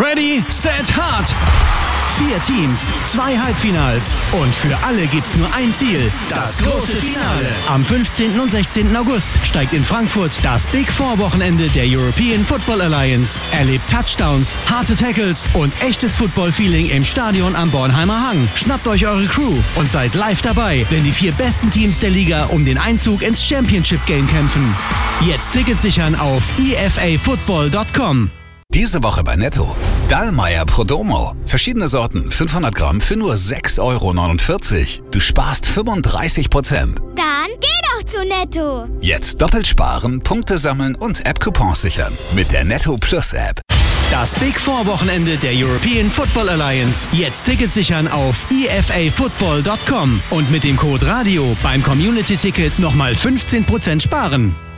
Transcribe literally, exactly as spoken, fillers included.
Ready, set, hard! Vier Teams, zwei Halbfinals und für alle gibt's nur ein Ziel, das große Finale. Am fünfzehnten und sechzehnten August steigt in Frankfurt das Big Four Wochenende der European Football Alliance. Erlebt Touchdowns, harte Tackles und echtes Football-Feeling im Stadion am Bornheimer Hang. Schnappt euch eure Crew und seid live dabei, wenn die vier besten Teams der Liga um den Einzug ins Championship Game kämpfen. Jetzt Tickets sichern auf e f a football punkt com. Diese Woche bei Netto. Dallmayr Prodomo. Verschiedene Sorten, fünfhundert Gramm für nur sechs Euro neunundvierzig. Du sparst fünfunddreißig Prozent. Dann geh doch zu Netto. Jetzt doppelt sparen, Punkte sammeln und App-Coupons sichern. Mit der Netto Plus App. Das Big Four Wochenende der European Football Alliance. Jetzt Tickets sichern auf e f a football punkt com und mit dem Code RADIO beim Community-Ticket nochmal fünfzehn Prozent sparen.